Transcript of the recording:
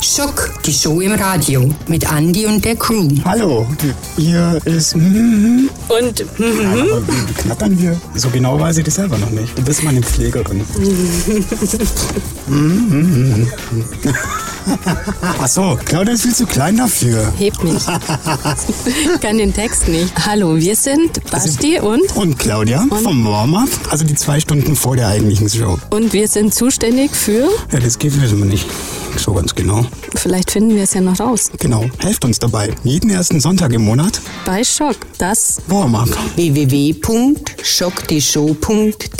Schock, die Show im Radio mit Andi und der Crew. Hallo, hier ist... Und... Aber wie knattern wir? So genau weiß ich das selber noch nicht. Du bist meine Pflegerin. Ach so, Claudia ist viel zu klein dafür. Hebt mich. Ich kann den Text nicht. Hallo, wir sind Basti und Claudia vom Warm-Up, also die 2 Stunden vor der eigentlichen Show. Und wir sind zuständig für... Ja, das wissen wir nicht so ganz genau. Vielleicht finden wir es ja noch raus. Genau, helft uns dabei. Jeden ersten Sonntag im Monat bei Schock, das Warm-Up. www.schockdishow.de